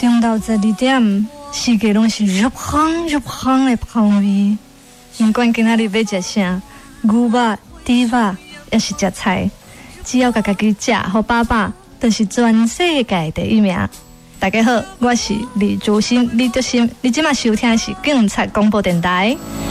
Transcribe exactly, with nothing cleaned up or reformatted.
中昼十二點，世界攏是熱烘熱烘的香味。不管今仔日要食啥，牛肉、豬肉，也是食菜，只要家家己食好飽飽，就是全世界第一名。大家好，我是李竹心、李德心，你今麦收聽的是警察廣播電台。